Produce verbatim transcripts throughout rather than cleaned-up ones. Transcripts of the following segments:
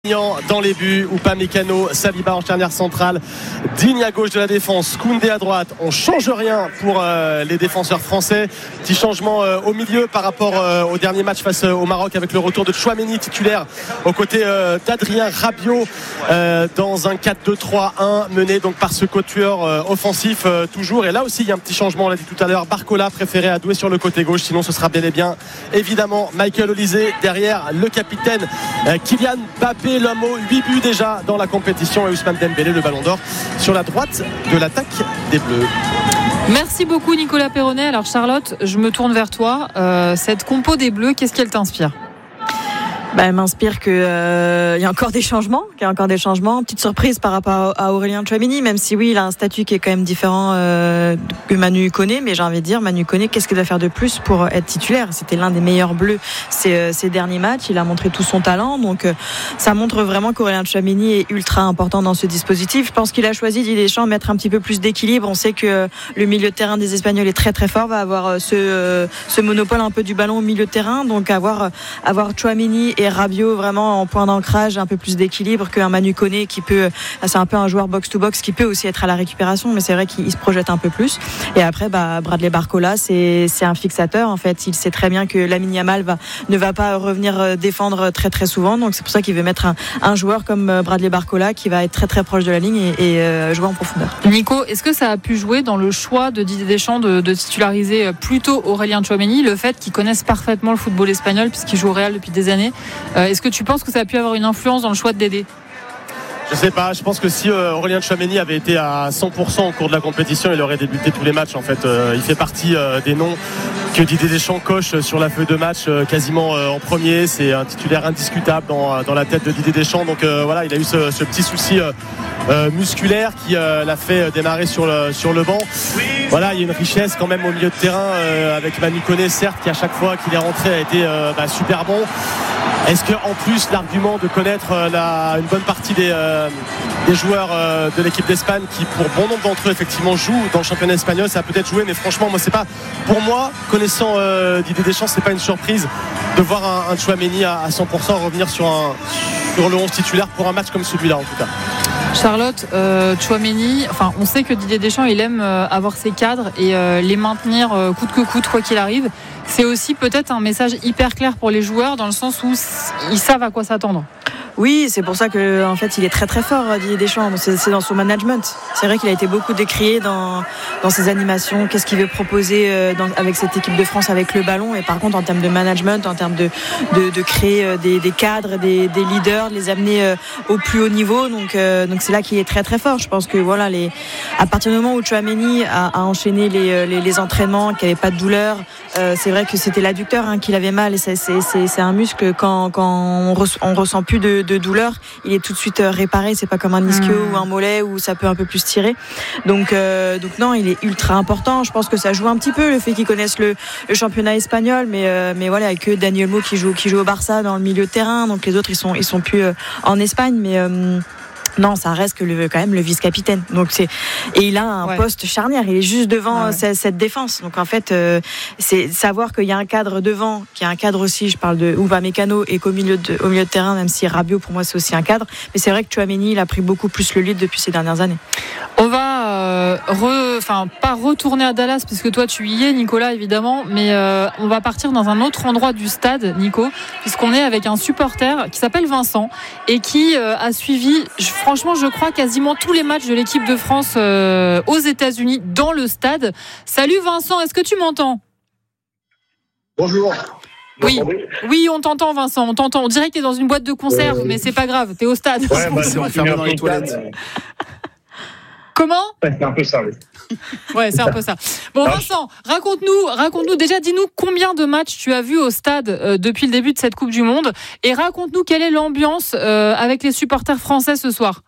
Dans les buts, Upamecano, Saliba en charnière centrale, Digne à gauche de la défense, Koundé à droite. On change rien pour euh, les défenseurs français. Petit changement euh, au milieu par rapport euh, au dernier match face euh, au Maroc, avec le retour de Tchouaméni titulaire aux côtés euh, d'Adrien Rabiot euh, dans un quatre deux trois un mené donc par ce quatuor euh, offensif euh, toujours. Et là aussi il y a un petit changement, on l'a dit tout à l'heure. Barcola préféré à Doué sur le côté gauche, sinon ce sera bel et bien évidemment Michael Olise derrière le capitaine euh, Kylian Mbappé. L'homme aux huit buts déjà dans la compétition, et Ousmane Dembélé, le ballon d'or, sur la droite de l'attaque des Bleus. Merci beaucoup Nicolas Perronnet. Alors Charlotte, je me tourne vers toi. Euh, cette compo des Bleus, qu'est-ce qu'elle t'inspire ? Bah, elle m'inspire qu'il euh, y a encore des changements, qu'il y a encore des changements. Petite surprise par rapport à Aurélien Tchouaméni, même si oui, il a un statut qui est quand même différent euh, que Manu Koné, mais j'ai envie de dire, Manu Koné, qu'est-ce qu'il doit faire de plus pour être titulaire ? C'était l'un des meilleurs Bleus ces, ces derniers matchs. Il a montré tout son talent, donc euh, ça montre vraiment qu'Aurélien Tchouaméni est ultra important dans ce dispositif. Je pense qu'il a choisi, Didier Deschamps, mettre un petit peu plus d'équilibre. On sait que le milieu de terrain des Espagnols est très très fort, va avoir ce, euh, ce monopole un peu du ballon au milieu de terrain, donc avoir avoir Tchouaméni et Rabiot vraiment en point d'ancrage, un peu plus d'équilibre qu'un Manu Koné qui peut, c'est un peu un joueur box-to-box qui peut aussi être à la récupération, mais c'est vrai qu'il se projette un peu plus. Et après, bah, Bradley Barcola, c'est, c'est un fixateur en fait. Il sait très bien que Lamine Yamal va, ne va pas revenir défendre très très souvent, donc c'est pour ça qu'il veut mettre un, un joueur comme Bradley Barcola qui va être très très proche de la ligne et, et euh, jouer en profondeur. Nico, est-ce que ça a pu jouer dans le choix de Didier Deschamps de, de titulariser plutôt Aurélien Tchouaméni, le fait qu'il connaisse parfaitement le football espagnol puisqu'il joue au Real depuis des années? euh, Est-ce que tu penses que ça a pu avoir une influence dans le choix de Dédé? Je sais pas, je pense que si euh, Aurélien Tchouaméni avait été à cent pour cent au cours de la compétition, il aurait débuté tous les matchs en fait. Euh, il fait partie euh, des noms que Didier Deschamps coche sur la feuille de match euh, quasiment euh, en premier. C'est un titulaire indiscutable dans, dans la tête de Didier Deschamps. Donc euh, voilà, il a eu ce, ce petit souci euh, euh, musculaire qui euh, l'a fait démarrer sur le, sur le banc. Voilà, il y a une richesse quand même au milieu de terrain euh, avec Manu Koné, certes, qui à chaque fois qu'il est rentré a été euh, bah, super bon. Est-ce qu'en plus l'argument de connaître euh, la, une bonne partie des, euh, des joueurs euh, de l'équipe d'Espagne qui pour bon nombre d'entre eux effectivement jouent dans le championnat espagnol, ça a peut-être joué, mais franchement moi c'est pas, pour moi connaissant euh, Didier Deschamps, c'est pas une surprise de voir un, un Tchouaméni à, à cent pour cent revenir sur, un, sur le onze titulaire pour un match comme celui-là en tout cas. Charlotte, euh, Tchouaméni, enfin, on sait que Didier Deschamps il aime euh, avoir ses cadres et euh, les maintenir euh, coûte que coûte quoi qu'il arrive. C'est aussi peut-être un message hyper clair pour les joueurs dans le sens où ils savent à quoi s'attendre. Oui, c'est pour ça que en fait il est très très fort, Didier Deschamps. C'est, c'est dans son management. C'est vrai qu'il a été beaucoup décrié dans dans ses animations. Qu'est-ce qu'il veut proposer euh, dans, avec cette équipe de France avec le ballon. Et par contre, en termes de management, en termes de de, de créer euh, des, des cadres, des, des leaders, de les amener euh, au plus haut niveau. Donc euh, donc c'est là qu'il est très très fort. Je pense que voilà, les à partir du moment où Tchouaméni a, a enchaîné les, les les entraînements, qu'il n'y avait pas de douleur, euh, c'est vrai que c'était l'adducteur hein, qu'il avait mal. Et c'est c'est c'est, c'est un muscle quand quand on, re, on ressent plus de de douleur, il est tout de suite réparé. C'est pas comme un ischio mmh. ou un mollet où ça peut un peu plus tirer. Donc, euh, donc non, il est ultra important. Je pense que ça joue un petit peu le fait qu'ils connaissent le, le championnat espagnol, mais euh, mais voilà, avec que Daniel Mo qui joue qui joue au Barça dans le milieu de terrain. Donc les autres ils sont ils sont plus euh, en Espagne, mais euh, non, ça reste que le, quand même le vice-capitaine. Donc c'est et il a un ouais. poste charnière. Il est juste devant ouais. cette, cette défense. Donc en fait, euh, c'est savoir qu'il y a un cadre devant, qu'il y a un cadre aussi. Je parle de Upamecano et qu'au milieu de, au milieu de terrain, même si Rabiot pour moi c'est aussi un cadre. Mais c'est vrai que Tchouaméni il a pris beaucoup plus le lead depuis ces dernières années. On va, euh, re, enfin pas retourner à Dallas puisque toi tu y es, Nicolas évidemment, mais euh, on va partir dans un autre endroit du stade, Nico, puisqu'on est avec un supporter qui s'appelle Vincent et qui euh, a suivi. Je, Franchement, je crois quasiment tous les matchs de l'équipe de France euh, aux États-Unis dans le stade. Salut Vincent, est-ce que tu m'entends ? Bonjour. Oui, oui, on t'entend Vincent, on t'entend. On dirait que t'es dans une boîte de conserve, euh... mais c'est pas grave, t'es au stade. Ouais, bah, c'est enfermé dans les toilettes. Comment ? Ouais, c'est un peu ça, oui. Ouais, c'est un peu ça. Bon, Vincent, raconte-nous, raconte-nous déjà, dis-nous combien de matchs tu as vu au stade euh, depuis le début de cette Coupe du Monde, et raconte-nous quelle est l'ambiance euh, avec les supporters français ce soir.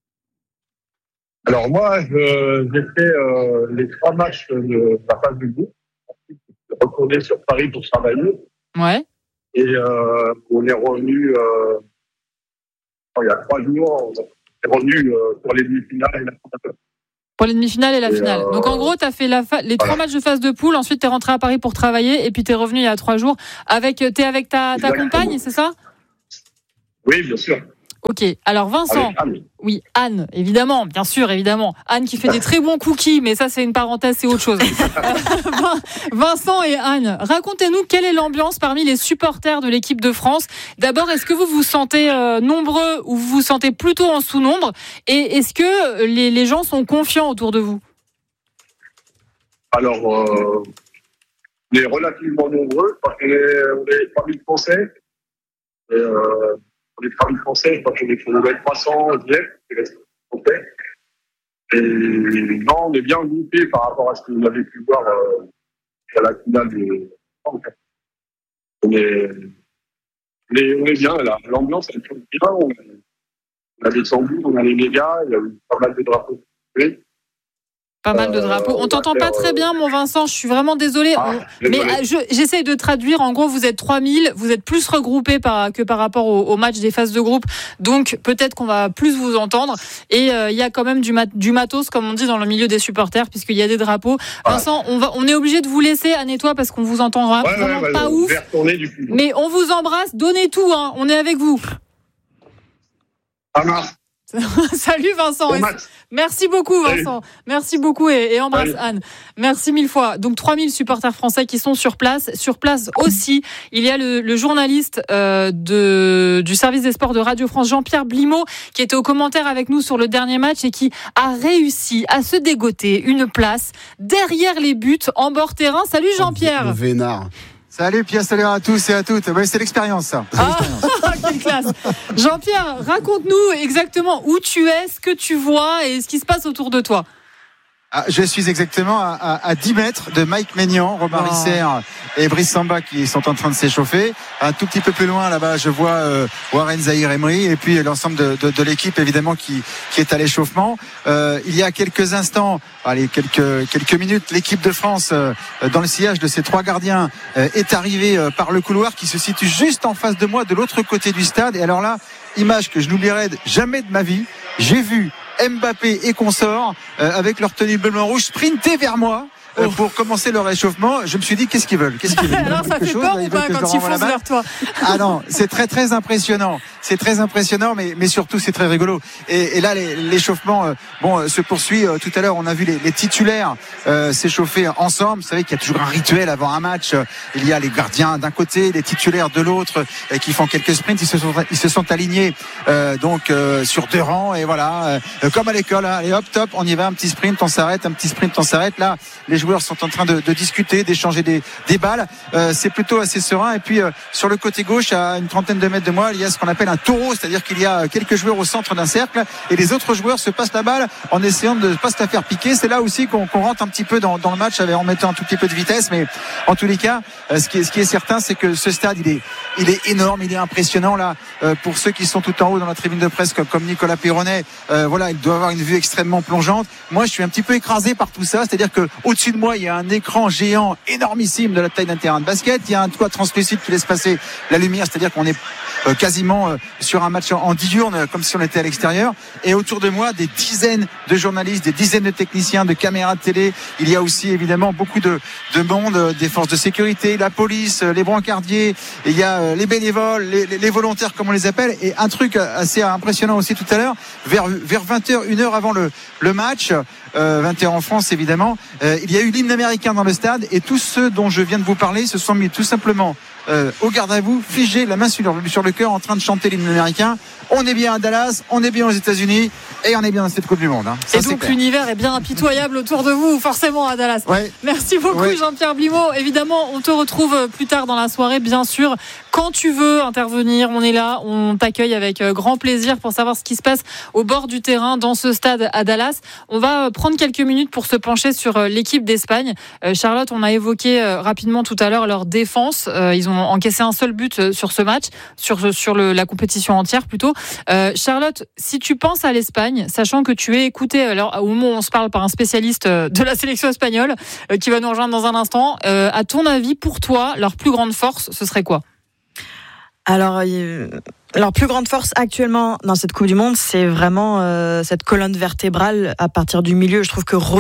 Alors moi, je, j'ai fait euh, les trois matchs de la phase du groupe. Ensuite, je suis retourné sur Paris pour travailler. Ouais. Et euh, on est revenu euh, il y a trois jours. On est revenu euh, pour les demi-finales et la finale. Pour les demi-finales et la et finale. Euh... Donc en gros, tu as fait la fa... les trois voilà. matchs de phase de poule, ensuite tu es rentré à Paris pour travailler et puis tu es revenu il y a trois jours. Avec... Tu es avec ta, ta compagne, c'est ça ? Oui, bien sûr. Ok, alors Vincent, oui, Anne, évidemment, bien sûr, évidemment. Anne qui fait des très bons cookies, mais ça c'est une parenthèse, c'est autre chose. Vincent et Anne, racontez-nous quelle est l'ambiance parmi les supporters de l'équipe de France. D'abord, est-ce que vous vous sentez euh, nombreux ou vous vous sentez plutôt en sous-nombre? Et est-ce que les, les gens sont confiants autour de vous? Alors, euh, on est relativement nombreux, parce qu'on est, on est trois mille Français. Et, euh, on est trois mille Français, je crois qu'on est, on doit être trois cents hier, Français. Et non, on est bien groupés par rapport à ce que vous avez pu voir euh, à la finale de France. On est, on est, on est bien là. L'ambiance, elle est bien. On, on a des tambours, on a les médias, il y a eu pas mal de drapeaux. Oui. Pas mal de drapeaux. On t'entend pas très bien, mon Vincent. Je suis vraiment désolée. Ah, On... Mais je, j'essaye de traduire. En gros, vous êtes trois mille. Vous êtes plus regroupés par, que par rapport au, au match des phases de groupe. Donc, peut-être qu'on va plus vous entendre. Et il euh, y a quand même du, mat- du matos, comme on dit, dans le milieu des supporters, puisqu'il y a des drapeaux. Ah. Vincent, on, va, on est obligé de vous laisser, Anne et toi, parce qu'on vous entend vraiment, ouais, vraiment ouais, pas ouais, ouf. Du coup. Mais on vous embrasse. Donnez tout. Hein. On est avec vous. Ça marche. Salut Vincent. Bon Merci beaucoup Vincent. Salut. Merci beaucoup et, et embrasse Salut. Anne. Merci mille fois. Donc trois mille supporters français qui sont sur place. Sur place aussi, il y a le, le journaliste euh, de, du service des sports de Radio France, Jean-Pierre Blimaud, qui était au commentaire avec nous sur le dernier match et qui a réussi à se dégoter une place derrière les buts en bord terrain. Salut Jean-Pierre. Le vénard. Salut Pierre, salut à tous et à toutes. Ouais, c'est l'expérience ça. C'est ah, quelle classe. Jean-Pierre, raconte-nous exactement où tu es, ce que tu vois et ce qui se passe autour de toi. Ah, je suis exactement à, à, à dix mètres de Mike Maignan, Robin oh. Risser et Brice Samba qui sont en train de s'échauffer. Un tout petit peu plus loin, là-bas, je vois euh, Warren Zahir-Emery et puis l'ensemble de, de, de l'équipe, évidemment, qui, qui est à l'échauffement. Euh, il y a quelques instants, allez, quelques, quelques minutes, l'équipe de France, euh, dans le sillage de ces trois gardiens, euh, est arrivée euh, par le couloir qui se situe juste en face de moi, de l'autre côté du stade. Et alors là, image que je n'oublierai jamais de ma vie, j'ai vu Mbappé et consorts euh, avec leur tenue bleu blanc rouge sprinter vers moi euh, oh. pour commencer leur réchauffement. Je me suis dit qu'est-ce qu'ils veulent, qu'est-ce qu'ils veulent Alors ça fait chose, peur ou pas quand ils foncent vers toi? Ah non, c'est très très impressionnant. C'est très impressionnant, mais, mais surtout c'est très rigolo. Et, et là, les, l'échauffement euh, bon, se poursuit. Euh, tout à l'heure, on a vu les, les titulaires euh, s'échauffer ensemble. Vous savez qu'il y a toujours un rituel avant un match. Il y a les gardiens d'un côté, les titulaires de l'autre, euh, qui font quelques sprints. Ils se sont, ils se sont alignés euh, donc euh, sur deux rangs. Et voilà, euh, comme à l'école. Hein. Allez, hop, top, on y va. Un petit sprint, on s'arrête. Un petit sprint, on s'arrête. Là, les joueurs sont en train de, de discuter, d'échanger des, des balles. Euh, c'est plutôt assez serein. Et puis, euh, sur le côté gauche, à une trentaine de mètres de moi, il y a ce qu'on appelle un taureau, c'est-à-dire qu'il y a quelques joueurs au centre d'un cercle et les autres joueurs se passent la balle en essayant de ne pas se la faire piquer. C'est là aussi qu'on, qu'on rentre un petit peu dans, dans le match en mettant un tout petit peu de vitesse, mais en tous les cas, ce qui est, ce qui est certain, c'est que ce stade, il est, il est énorme, il est impressionnant là. Pour ceux qui sont tout en haut dans la tribune de presse, comme, comme Nicolas Péronnet, euh, voilà, il doit avoir une vue extrêmement plongeante. Moi, je suis un petit peu écrasé par tout ça, c'est-à-dire que au-dessus de moi, il y a un écran géant énormissime de la taille d'un terrain de basket. Il y a un toit translucide qui laisse passer la lumière, c'est-à-dire qu'on est euh, quasiment euh, sur un match en diurne, comme si on était à l'extérieur. Et autour de moi, des dizaines de journalistes, des dizaines de techniciens, de caméras de télé. Il y a aussi évidemment beaucoup de, de monde, des forces de sécurité, la police, les brancardiers. Il y a les bénévoles, les, les volontaires, comme on les appelle. Et un truc assez impressionnant aussi tout à l'heure, vers, vers vingt heures, une heure avant le, le match, euh, vingt heures en France évidemment, euh, il y a eu l'hymne américain dans le stade et tous ceux dont je viens de vous parler se sont mis tout simplement Euh, au garde à vous, figé, la main sur, sur le cœur, en train de chanter l'hymne américain. On est bien à Dallas, on est bien aux États-Unis et on est bien dans cette Coupe du Monde. Hein. Ça, et donc l'univers est bien impitoyable autour de vous, forcément à Dallas. Ouais. Merci beaucoup ouais. Jean-Pierre Blimaud. Évidemment, on te retrouve plus tard dans la soirée, bien sûr. Quand tu veux intervenir, on est là, on t'accueille avec grand plaisir pour savoir ce qui se passe au bord du terrain dans ce stade à Dallas. On va prendre quelques minutes pour se pencher sur l'équipe d'Espagne. Euh, Charlotte, on a évoqué rapidement tout à l'heure leur défense. Euh, ils ont encaissé un seul but sur ce match, sur, sur le, la compétition entière plutôt. Euh, Charlotte, si tu penses à l'Espagne, sachant que tu es écoutée alors, au moment où on se parle par un spécialiste de la sélection espagnole euh, qui va nous rejoindre dans un instant, euh, à ton avis, pour toi, leur plus grande force, ce serait quoi ? Alors, euh, leur plus grande force actuellement dans cette Coupe du Monde, c'est vraiment euh, cette colonne vertébrale à partir du milieu. Je trouve que Rodri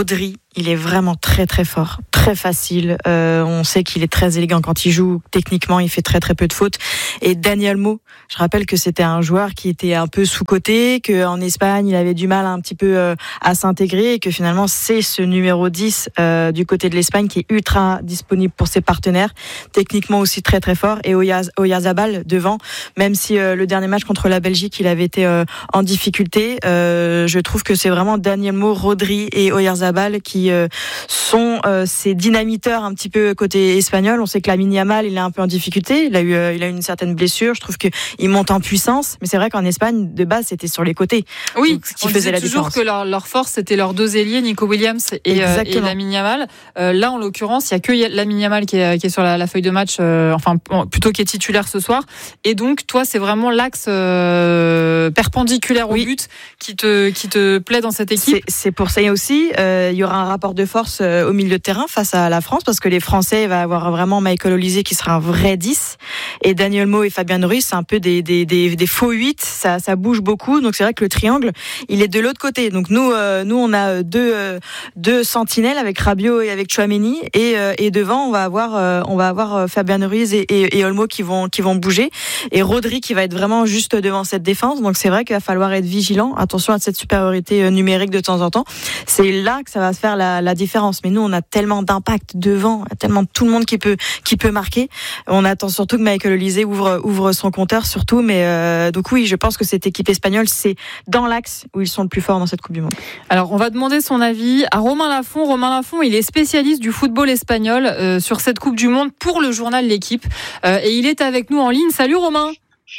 Il est vraiment très très fort, très facile. Euh, on sait qu'il est très élégant quand il joue. Techniquement, il fait très très peu de fautes. Et Dani Olmo, je rappelle que c'était un joueur qui était un peu sous-coté, qu'en Espagne, il avait du mal un petit peu euh, à s'intégrer et que finalement, c'est ce numéro dix euh, du côté de l'Espagne qui est ultra disponible pour ses partenaires. Techniquement aussi très très fort. Et Oyaz- Oyarzabal devant, même si euh, le dernier match contre la Belgique, il avait été euh, en difficulté, euh, je trouve que c'est vraiment Dani Olmo, Rodri et Oyarzabal qui euh, sont euh, ces dynamiteurs un petit peu côté espagnol. On sait que Lamine Yamal, il est un peu en difficulté. Il a eu, euh, il a eu une certaine blessure. Je trouve qu'il monte en puissance. Mais c'est vrai qu'en Espagne, de base, c'était sur les côtés. Oui, donc, ce qui on faisait disait la toujours différence. que leur, leur force, c'était leurs deux ailiers, Nico Williams et, euh, et Lamine Yamal. Euh, là, en l'occurrence, il y a que Lamine Yamal qui est, qui est sur la, la feuille de match, euh, enfin, plutôt qui est titulaire ce soir. Et donc, toi, c'est vraiment l'axe euh, perpendiculaire au oui. but qui te, qui te plaît dans cette équipe. C'est, c'est pour ça aussi, euh, il y aura un rapport de force euh, au milieu de terrain face à la France, parce que les Français, il va avoir vraiment Michael Olise qui sera un vrai dix, et Dani Olmo et Fabien Ruiz, c'est un peu des, des, des, des faux huit, ça, ça bouge beaucoup, donc c'est vrai que le triangle, il est de l'autre côté. Donc nous, euh, nous on a deux, euh, deux sentinelles avec Rabiot et avec Tchouaméni, et, euh, et devant, on va avoir, euh, on va avoir Fabien Ruiz et, et, et Olmo qui vont, qui vont bouger, et Rodri qui va être vraiment juste devant cette défense. Donc c'est vrai qu'il va falloir être vigilant, attention à cette supériorité numérique de temps en temps. C'est là que ça va se faire la, la différence. Mais nous, on a tellement d'impact devant, tellement tout le monde qui peut qui peut marquer. On attend surtout que Michael Olise ouvre ouvre son compteur surtout. Mais euh, donc oui, je pense que cette équipe espagnole, c'est dans l'axe où ils sont le plus forts dans cette Coupe du Monde. Alors on va demander son avis à Romain Lafont. Romain Lafont, il est spécialiste du football espagnol euh, sur cette Coupe du Monde pour le journal L'Équipe, euh, et il est avec nous en ligne. Salut Romain.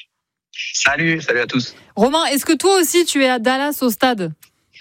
Salut, salut à tous. Romain, est-ce que toi aussi tu es à Dallas au stade ?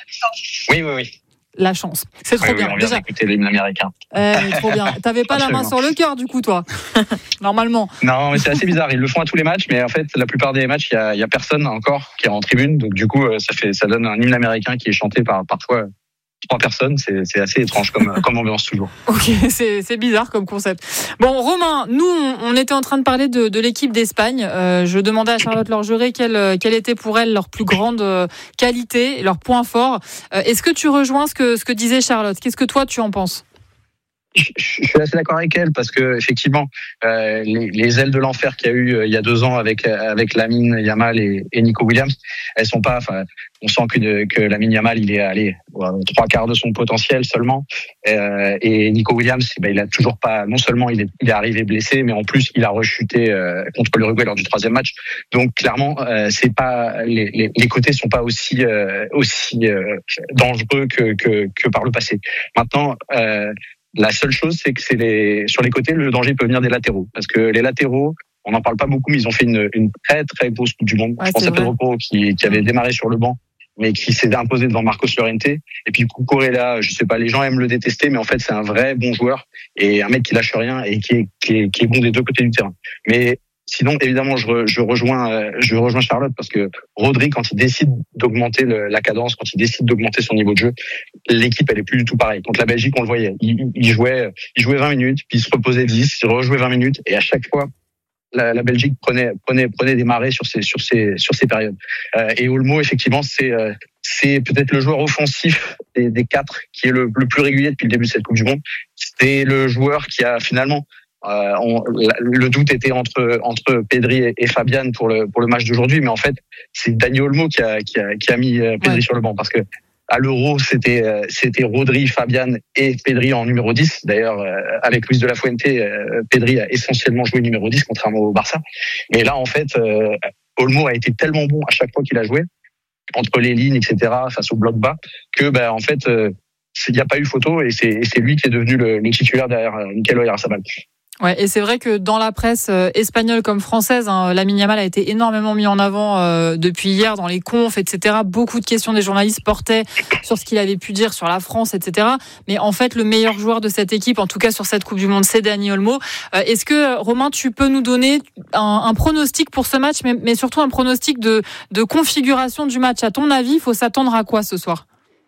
Oui, oui, oui. La chance. C'est trop oui, bien. Oui, on vient déjà d'écouter l'hymne américain. Euh, trop bien. T'avais pas Absolument. La main sur le cœur, du coup, toi, normalement. Non, mais c'est assez bizarre. Ils le font à tous les matchs, mais en fait, la plupart des matchs, il y a, y a personne encore qui est en tribune. Donc, du coup, ça fait, ça donne un hymne américain qui est chanté par parfois trois personnes. C'est, c'est assez étrange comme, comme ambiance toujours. Ok, c'est, c'est bizarre comme concept. Bon, Romain, nous, on, on était en train de parler de, de l'équipe d'Espagne. Euh, je demandais à Charlotte Lorgeret quelle, quelle était pour elle leur plus grande qualité, leur point fort. Euh, est-ce que tu rejoins ce que, ce que disait Charlotte ? Qu'est-ce que toi, tu en penses ? Je, je suis assez d'accord avec elle parce que effectivement euh, les, les ailes de l'enfer qu'il y a eu euh, il y a deux ans avec avec Lamine Yamal et, et Nico Williams, elles sont pas. Enfin, on sent que de, que Lamine Yamal il est allé voilà, trois quarts de son potentiel seulement, euh, et Nico Williams, ben, il a toujours pas. Non seulement il est il est arrivé blessé, mais en plus il a rechuté euh, contre l'Uruguay lors du troisième match. Donc clairement, euh, c'est pas les, les, les côtés sont pas aussi euh, aussi euh, dangereux que, que que par le passé. Maintenant. Euh, La seule chose, c'est que c'est les sur les côtés, le danger peut venir des latéraux, parce que les latéraux, on n'en parle pas beaucoup, mais ils ont fait une, une très très grosse Coupe du Monde. Ouais, je pense à Pedro Porro qui, qui avait démarré sur le banc, mais qui s'est imposé devant Marcos Llorente. Et puis Cucurella, je sais pas, les gens aiment le détester, mais en fait c'est un vrai bon joueur et un mec qui lâche rien et qui est qui est, qui est bon des deux côtés du terrain. Mais sinon, évidemment, je, re, je rejoins, euh, je rejoins Charlotte parce que Rodri, quand il décide d'augmenter le, la cadence, quand il décide d'augmenter son niveau de jeu, l'équipe elle est plus du tout pareille. Contre la Belgique, on le voyait, il, il jouait, il jouait vingt minutes, puis il se reposait dix, il rejouait vingt minutes, et à chaque fois, la, la Belgique prenait, prenait, prenait des marées sur ces, sur ces, sur ces périodes. Euh, et Olmo, effectivement, c'est, euh, c'est peut-être le joueur offensif des, des quatre qui est le, le plus régulier depuis le début de cette Coupe du Monde. C'est le joueur qui a finalement Euh, on, le doute était entre entre Pedri et, et Fabian pour le pour le match d'aujourd'hui, mais en fait c'est Dani Olmo qui a qui a qui a mis Pedri ouais. sur le banc, parce que à l'Euro c'était c'était Rodri, Fabian et Pedri en numéro dix. D'ailleurs avec Luis de la Fuente, Pedri a essentiellement joué numéro dix contrairement au Barça. Mais là en fait euh, Olmo a été tellement bon à chaque fois qu'il a joué entre les lignes, et cetera, face au bloc bas, que ben en fait il euh, n'y a pas eu photo, et c'est et c'est lui qui est devenu le, le titulaire derrière Mikel Oyarzabal. Ouais, et c'est vrai que dans la presse euh, espagnole comme française, hein, Lamine Yamal a été énormément mis en avant euh, depuis hier dans les confs, et cetera. Beaucoup de questions des journalistes portaient sur ce qu'il avait pu dire sur la France, et cetera. Mais en fait, le meilleur joueur de cette équipe, en tout cas sur cette Coupe du Monde, c'est Dani Olmo. Euh, est-ce que, Romain, tu peux nous donner un, un pronostic pour ce match, mais, mais surtout un pronostic de, de configuration du match? À ton avis, il faut s'attendre à quoi ce soir?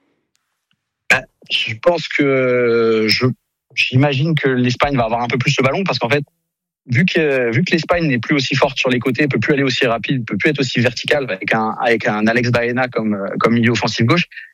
Ben, je pense que je J'imagine que l'Espagne va avoir un peu plus le ballon, parce qu'en fait, vu que vu que l'Espagne n'est plus aussi forte sur les côtés, peut plus aller aussi rapide, peut plus être aussi verticale avec un avec un Alex Baena comme comme milieu offensif gauche,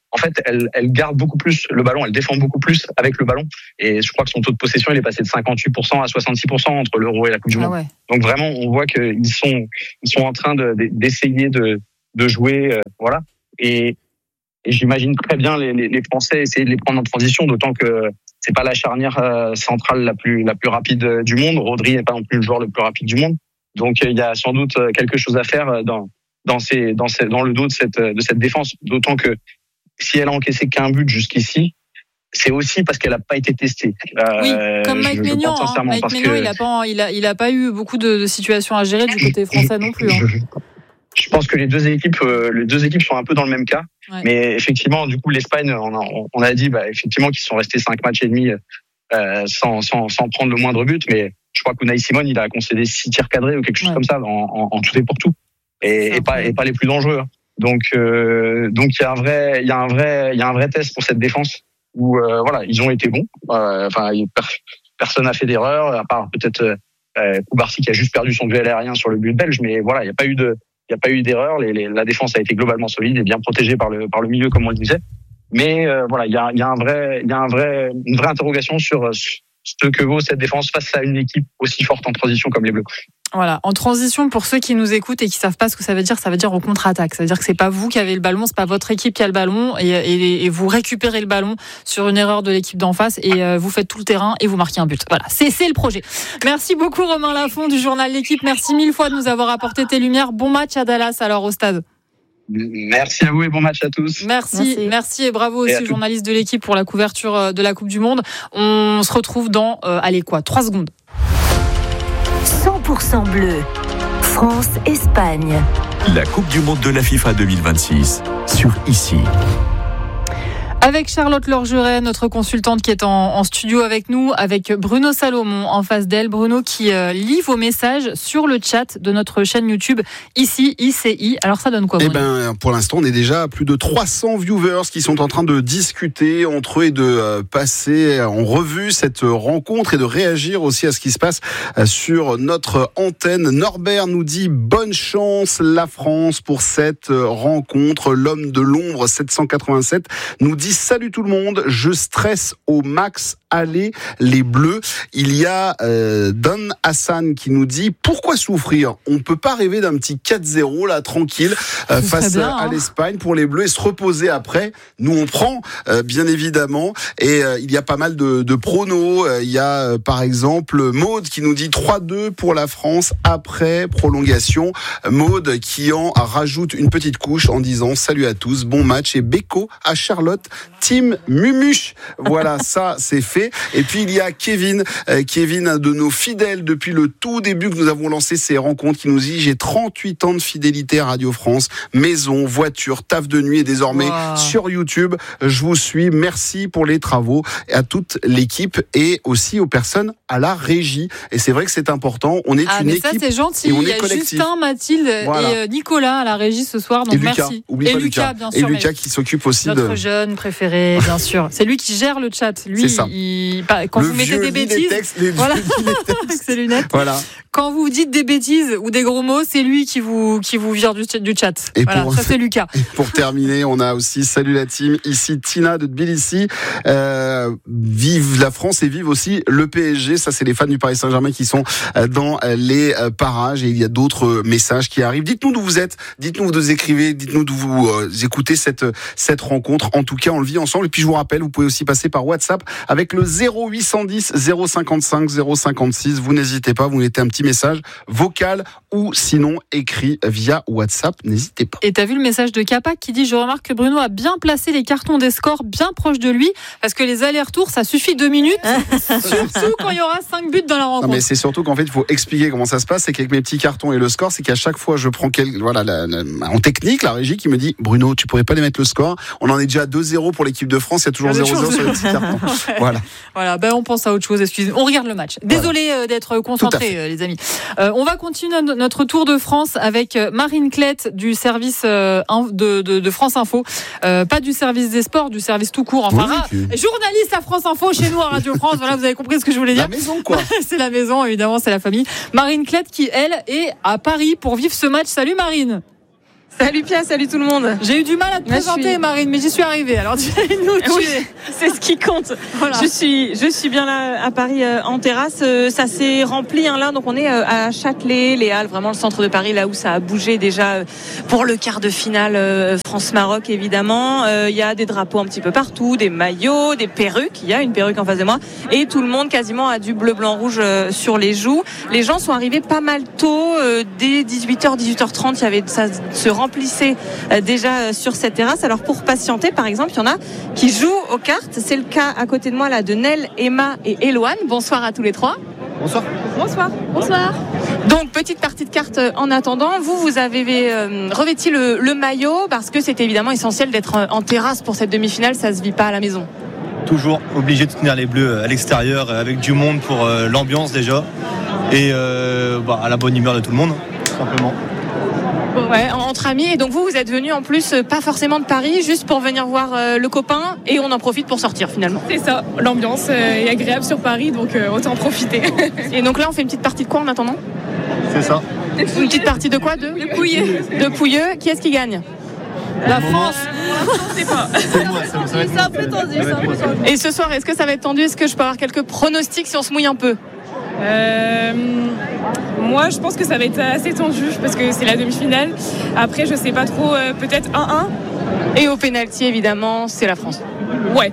en fait, elle, elle garde beaucoup plus le ballon, elle défend beaucoup plus avec le ballon. Et je crois que son taux de possession, il est passé de cinquante-huit pour cent à soixante-six pour cent entre l'Euro et la Coupe du Monde. Ah ouais. Donc vraiment, on voit qu'ils sont, ils sont en train de, d'essayer de, de jouer, euh, voilà. Et, et j'imagine très bien les, les, les Français essayer de les prendre en transition, d'autant que c'est pas la charnière euh, centrale la plus, la plus rapide du monde. Rodri n'est pas non plus le joueur le plus rapide du monde. Donc il y a sans doute quelque chose à faire dans, dans, ces, dans, ces, dans le dos de cette, de cette défense, d'autant que si elle a encaissé qu'un but jusqu'ici, c'est aussi parce qu'elle n'a pas été testée. Oui, euh, comme Mike Maignan. Hein. Mike Maignan, que... il n'a pas, il a, il a pas eu beaucoup de, de situations à gérer du côté français non plus. Hein. Je, je pense que les deux équipes, euh, les deux équipes sont un peu dans le même cas. Ouais. Mais effectivement, du coup, l'Espagne, on a, on a dit, bah, effectivement, qu'ils sont restés cinq matchs et demi euh, sans, sans, sans prendre le moindre but. Mais je crois qu'Unai Simon, il a concédé six tirs cadrés ou quelque chose ouais. comme ça, en, en, en tout et pour tout, et, et pas, et pas les plus dangereux. Hein. Donc, euh, donc il y a un vrai, il y a un vrai, il y a un vrai test pour cette défense où, euh, voilà, ils ont été bons. Euh, enfin, personne n'a fait d'erreur, à part peut-être euh, Koubarsi qui a juste perdu son duel aérien sur le but belge, mais voilà, il n'y a pas eu de, il y a pas eu d'erreur. Les, les, la défense a été globalement solide et bien protégée par le, par le milieu, comme on le disait. Mais euh, voilà, il y a, il y a un vrai, il y a un vrai, une vraie interrogation sur ce que vaut cette défense face à une équipe aussi forte en transition comme les Bleus. Voilà, en transition, pour ceux qui nous écoutent et qui savent pas ce que ça veut dire, ça veut dire au contre-attaque. Ça veut dire que c'est pas vous qui avez le ballon, c'est pas votre équipe qui a le ballon, et, et, et vous récupérez le ballon sur une erreur de l'équipe d'en face et euh, vous faites tout le terrain et vous marquez un but. Voilà, c'est, c'est le projet. Merci beaucoup Romain Lafont du journal L'Équipe. Merci mille fois de nous avoir apporté tes lumières. Bon match à Dallas alors au stade. Merci à vous et bon match à tous. Merci, merci, merci et bravo aussi aux journalistes de L'Équipe pour la couverture de la Coupe du Monde. On se retrouve dans, euh, allez quoi, trois secondes. cent pour cent bleu, France-Espagne. La Coupe du Monde de la FIFA deux mille vingt-six sur Ici. Avec Charlotte Lorgeret, notre consultante qui est en, en studio avec nous, avec Bruno Salomon en face d'elle. Bruno qui euh, lit vos messages sur le chat de notre chaîne YouTube Ici, I C I. Alors ça donne quoi, Bruno ? Eh ben, pour l'instant, on est déjà à plus de trois cents viewers qui sont en train de discuter entre eux et de euh, passer en revue cette rencontre et de réagir aussi à ce qui se passe euh, sur notre antenne. Norbert nous dit bonne chance la France pour cette euh, rencontre. L'homme de l'ombre sept cent quatre-vingt-sept nous dit salut tout le monde, je stresse au max, allez les Bleus. Il y a euh, Don Hassan qui nous dit pourquoi souffrir ? On peut pas rêver d'un petit quatre zéro là tranquille euh, face bien, à hein. l'Espagne pour les Bleus et se reposer après. Nous on prend euh, bien évidemment et euh, il y a pas mal de, de pronos. Euh, il y a euh, par exemple Maude qui nous dit trois deux pour la France après prolongation. Maude qui en rajoute une petite couche en disant salut à tous, bon match et Beko à Charlotte. Team Mumuche. Voilà, ça c'est fait. Et puis il y a Kevin, euh, Kevin, un de nos fidèles depuis le tout début que nous avons lancé ces rencontres, qui nous dit j'ai trente-huit ans de fidélité à Radio France, maison, voiture, taf de nuit et désormais wow. sur YouTube. Je vous suis. Merci pour les travaux et à toute l'équipe et aussi aux personnes à la régie. Et c'est vrai que c'est important. On est ah, une mais équipe. Ça c'est gentil. Et on il y est a collectif. Justin, Mathilde voilà. et Nicolas à la régie ce soir. Donc et Lucas, merci. Oublie et pas Lucas, Lucas, bien sûr. Et Lucas qui s'occupe aussi notre de. Notre jeune préféré, bien sûr. C'est lui qui gère le chat. Lui, il, quand le vous mettez des bêtises, textes, les voilà, avec ses lunettes. Voilà. Quand vous dites des bêtises ou des gros mots, c'est lui qui vous qui vous vire du, du chat. Et voilà, pour, ça c'est Lucas. Et pour terminer, on a aussi salut la team. Ici Tina de Tbilissi. Euh, vive la France et vive aussi le P S G. Ça, c'est les fans du Paris Saint-Germain qui sont dans les parages. Et il y a d'autres messages qui arrivent. Dites-nous d'où vous êtes. Dites-nous d'où vous écrivez. Dites-nous d'où vous euh, écoutez cette cette rencontre. En tout cas, on le vit ensemble. Et puis je vous rappelle, vous pouvez aussi passer par WhatsApp avec le zéro huit cent dix zéro cinquante-cinq zéro cinquante-six. Vous n'hésitez pas. Vous mettez un petit message vocal ou sinon écrit via WhatsApp. N'hésitez pas. Et t'as vu le message de Capac qui dit je remarque que Bruno a bien placé les cartons des scores bien proches de lui parce que les allers-retours ça suffit deux minutes surtout quand il y aura cinq buts dans la rencontre. Non, mais c'est surtout qu'en fait il faut expliquer comment ça se passe. C'est qu'avec mes petits cartons et le score, c'est qu'à chaque fois je prends quel, voilà, la, la, en technique la régie qui me dit Bruno tu pourrais pas les mettre le score. On en est déjà à deux zéro pour l'équipe de France. Il y a toujours zéro zéro sur les petits cartons. Ouais. Voilà. Voilà. Ben on pense à autre chose. Excusez-moi. On regarde le match. Désolé voilà. d'être concentré les amis. Euh, on va continuer notre tour de France avec Marine Klett du service euh, de, de, de France Info, euh, pas du service des sports, du service tout court. Enfin, oui, ah, journaliste à France Info chez nous à Radio France. Voilà, vous avez compris ce que je voulais dire. La maison, quoi. C'est la maison, évidemment, c'est la famille. Marine Klett qui, elle, est à Paris pour vivre ce match. Salut Marine. Salut Pia, salut tout le monde. J'ai eu du mal à te Moi, présenter, suis... Marine, mais j'y suis arrivée. Alors dis-nous, tu oui, es. C'est ce qui compte. Voilà. Je suis, je suis bien là à Paris euh, en terrasse. Euh, ça s'est rempli hein, là, donc on est euh, à Châtelet, les Halles, vraiment le centre de Paris, là où ça a bougé déjà euh, pour le quart de finale euh, France-Maroc évidemment. Il euh, y a des drapeaux un petit peu partout, des maillots, des perruques. Il y a une perruque en face de moi et tout le monde quasiment a du bleu, blanc, rouge euh, sur les joues. Les gens sont arrivés pas mal tôt, euh, dès dix-huit heures, dix-huit heures trente. Il y avait ça se remplissait euh, déjà sur cette terrasse. Alors pour patienter, par exemple, il y en a qui jouent aux cartes. C'est le cas à côté de moi là de Nel, Emma et Eloane. Bonsoir à tous les trois. Bonsoir. Bonsoir. Bonsoir. Donc petite partie de cartes en attendant. Vous, vous avez euh, revêti le, le maillot parce que c'est évidemment essentiel d'être en terrasse pour cette demi-finale. Ça se vit pas à la maison. Toujours obligé de tenir les bleus à l'extérieur avec du monde pour euh, l'ambiance déjà et euh, bah, à la bonne humeur de tout le monde, tout simplement. Ouais, entre amis. Et donc vous, vous êtes venus en plus pas forcément de Paris, juste pour venir voir euh, le copain et on en profite pour sortir finalement. C'est ça, l'ambiance euh, est agréable sur Paris, donc euh, autant en profiter. Et donc là, on fait une petite partie de quoi en attendant ? C'est ça. Une petite partie de quoi ? De, de Pouilleux. De Pouilleux. Qui est-ce qui gagne ? La France. Je sais pas. C'est moi, ça, ça va être c'est un peu tendu, c'est un peu tendu. Et ce soir, est-ce que ça va être tendu ? Est-ce que je peux avoir quelques pronostics si on se mouille un peu ? Euh, moi, je pense que ça va être assez tendu parce que c'est la demi-finale. Après, je sais pas trop, euh, peut-être un un. Et au pénalty, évidemment, c'est la France. Ouais.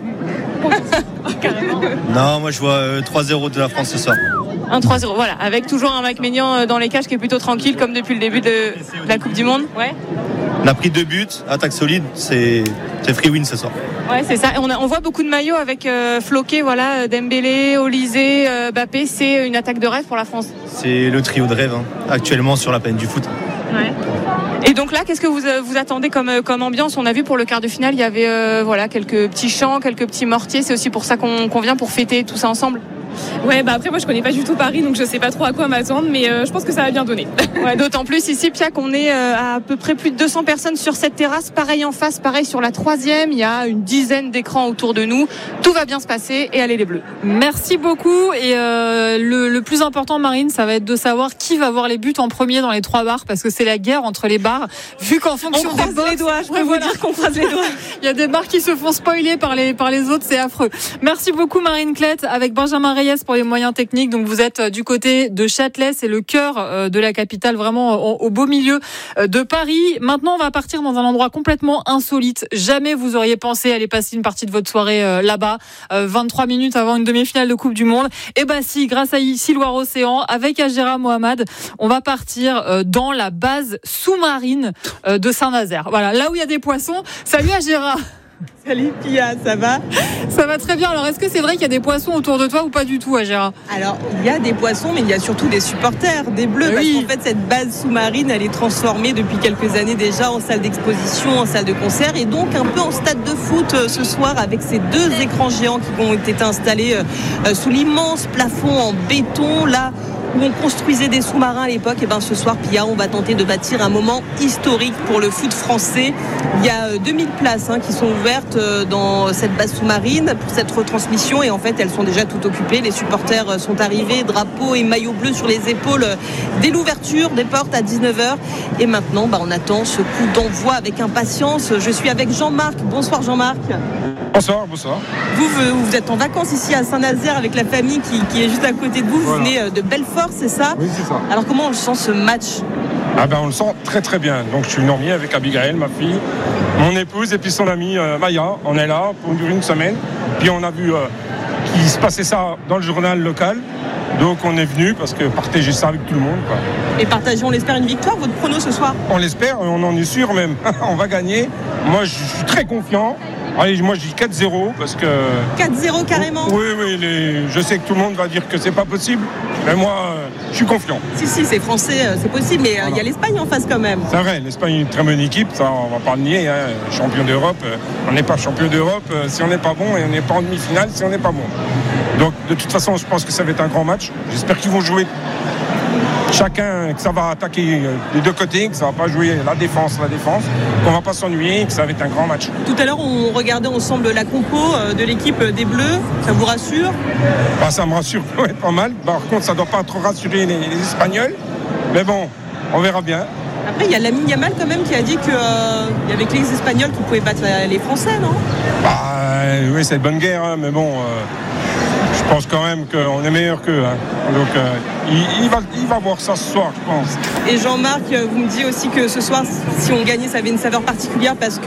Carrément. Non, moi je vois euh, trois zéro de la France ce soir. un trois zéro, voilà, avec toujours un Mike Maignan dans les cages qui est plutôt tranquille comme depuis le début de la Coupe du Monde. Ouais. On a pris deux buts, attaque solide, c'est, c'est free win ce soir. Ouais, c'est ça. Et on, a, on voit beaucoup de maillots avec euh, floqué, voilà, Dembélé, Olysée, euh, Mbappé. C'est une attaque de rêve pour la France. C'est le trio de rêve hein, actuellement sur la planète du foot. Ouais. Et donc là, qu'est-ce que vous, vous attendez comme, comme ambiance ? On a vu pour le quart de finale, il y avait euh, voilà, quelques petits chants, quelques petits mortiers. C'est aussi pour ça qu'on, qu'on vient pour fêter tout ça ensemble. Ouais, bah après moi je connais pas du tout Paris, donc je sais pas trop à quoi m'attendre, mais euh, je pense que ça va bien donner. Ouais, d'autant plus ici, Pia, qu'on est euh, à, à peu près plus de deux cents personnes sur cette terrasse. Pareil en face, pareil sur la troisième. Il y a une dizaine d'écrans autour de nous. Tout va bien se passer et allez les Bleus. Merci beaucoup. Et euh, le, le plus important, Marine, ça va être de savoir qui va voir les buts en premier dans les trois bars, parce que c'est la guerre entre les bars. Vu qu'en fonction on des croise box, les doigts, je peux ouais, vous voilà. dire qu'on croise les doigts. Il y a des bars qui se font spoiler par les par les autres, c'est affreux. Merci beaucoup, Marine Klett, avec Benjamin Reyes pour les moyens techniques. Donc vous êtes du côté de Châtelet, c'est le cœur de la capitale, vraiment au beau milieu de Paris. Maintenant, on va partir dans un endroit complètement insolite. Jamais vous auriez pensé aller passer une partie de votre soirée là-bas, vingt-trois minutes avant une demi-finale de Coupe du Monde. Et bah si, grâce à Ici Loire Océan, avec Agera Mohamed, on va partir dans la base sous-marine de Saint-Nazaire. Voilà, là où il y a des poissons. Salut Agera. Salut Pia, ça va ? Ça va très bien. Alors, est-ce que c'est vrai qu'il y a des poissons autour de toi ou pas du tout, Agera ? Alors, il y a des poissons, mais il y a surtout des supporters, des Bleus. Oui. Parce qu'en fait, cette base sous-marine, elle est transformée depuis quelques années déjà en salle d'exposition, en salle de concert, et donc un peu en stade de foot euh, ce soir, avec ces deux écrans géants qui ont été installés euh, sous l'immense plafond en béton, là où on construisait des sous-marins à l'époque. Et ben ce soir, Pia, on va tenter de bâtir un moment historique pour le foot français. Il y a deux mille places hein, qui sont ouvertes dans cette base sous-marine pour cette retransmission, et en fait elles sont déjà toutes occupées. Les supporters sont arrivés, drapeaux et maillots bleus sur les épaules dès l'ouverture des portes à dix-neuf heures, et maintenant bah, on attend ce coup d'envoi avec impatience. Je suis avec Jean-Marc. Bonsoir Jean-Marc. Bonsoir, bonsoir. Vous, vous, vous êtes en vacances ici à Saint-Nazaire avec la famille qui, qui est juste à côté de vous. Vous voilà. venez de Belfort, c'est ça ? Oui, c'est ça. Alors comment on le sent ce match ? Ah ben on le sent très très bien. Donc je suis dormi avec Abigail, ma fille, mon épouse et puis son amie euh, Maya. On est là pour une semaine. Puis on a vu euh, qu'il se passait ça dans le journal local. Donc on est venu parce que partager ça avec tout le monde, quoi. Et partageons, on l'espère, une victoire, votre prono ce soir ? On l'espère, on en est sûr même. On va gagner. Moi je suis très confiant. Allez, moi je dis quatre zéro parce que... quatre zéro carrément ? Oui, oui, les... je sais que tout le monde va dire que c'est pas possible, mais moi euh, je suis confiant. Si, si, c'est français, c'est possible, mais il voilà. y a l'Espagne en face quand même. C'est vrai, l'Espagne est une très bonne équipe, ça on va pas le nier, hein. Champion d'Europe, on n'est pas champion d'Europe si on n'est pas bon, et on n'est pas en demi-finale si on n'est pas bon. Donc de toute façon, je pense que ça va être un grand match. J'espère qu'ils vont jouer chacun, que ça va attaquer des deux côtés, que ça va pas jouer la défense, la défense, qu'on va pas s'ennuyer, que ça va être un grand match. Tout à l'heure, on regardait ensemble la compo de l'équipe des Bleus. Ça vous rassure ? Bah, ça me rassure ouais, pas mal. Par contre, ça doit pas trop rassurer les, les Espagnols. Mais bon, on verra bien. Après, il y a Lamine Yamal quand même qui a dit qu'il euh, y avait que les Espagnols qui pouvaient battre les Français, non? Bah, oui, c'est de bonne guerre, hein, mais bon, euh, je pense quand même qu'on est meilleur qu'eux. Hein. Donc, euh, il, il, va, il va voir ça ce soir, je pense. Et Jean-Marc, vous me dites aussi que ce soir, si on gagnait, ça avait une saveur particulière parce que